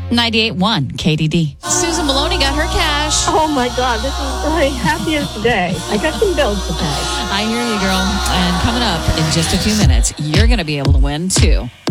98.1 KDD. Susan Maloney got her cash. Oh, my God. This is my happiest day. I got some bills to pay. I hear you, girl. And coming up in just a few minutes, you're going to be able to win, too.